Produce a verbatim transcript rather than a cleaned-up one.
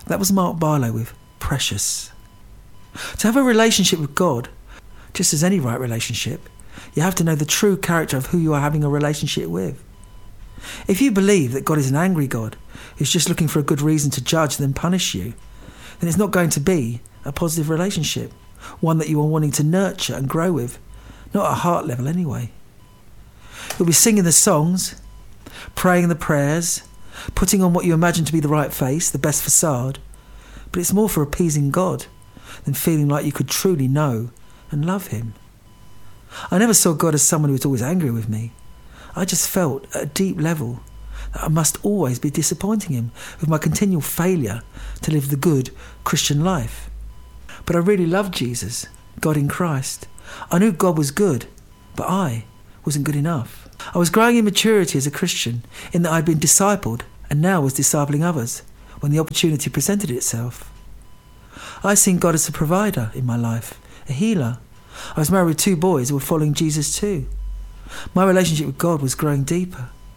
That was Mark Barlow with Precious. To have a relationship with God, just as any right relationship, you have to know the true character of who you are having a relationship with. If you believe that God is an angry God who's just looking for a good reason to judge and then punish you, then it's not going to be a positive relationship, one that you are wanting to nurture and grow with, not at heart level anyway. You'll be singing the songs, praying the prayers, putting on what you imagine to be the right face, the best facade, but it's more for appeasing God than feeling like you could truly know and love him. I never saw God as someone who was always angry with me. I just felt at a deep level that I must always be disappointing him with my continual failure to live the good Christian life. But I really loved Jesus, God in Christ. I knew God was good, but I wasn't good enough. I was growing in maturity as a Christian in that I'd been discipled and now was discipling others when the opportunity presented itself. I seen God as a provider in my life, a healer. I was married with two boys who were following Jesus too. My relationship with God was growing deeper.